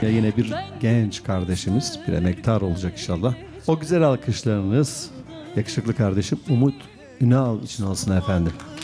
yine bir genç kardeşimiz, bir emektar olacak inşallah. O güzel alkışlarınız yakışıklı kardeşim Umut Ünal için olsun efendim.